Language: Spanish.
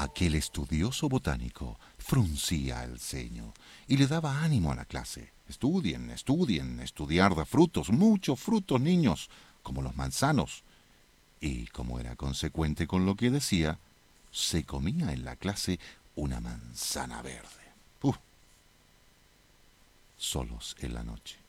Aquel estudioso botánico fruncía el ceño y le daba ánimo a la clase. Estudien, estudien, estudiar da frutos, muchos frutos, niños, como los manzanos. Y como era consecuente con lo que decía, se comía en la clase una manzana verde. Solos en la noche.